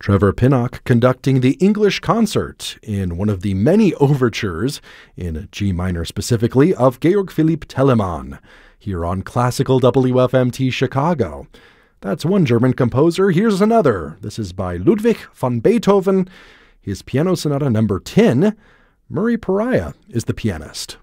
Trevor Pinnock conducting the English concert in one of the many overtures, in G minor specifically, of Georg Philipp Telemann, here on Classical WFMT Chicago. That's one German composer. Here's another. This is by Ludwig van Beethoven, his Piano Sonata number 10. Murray Pariah is the pianist.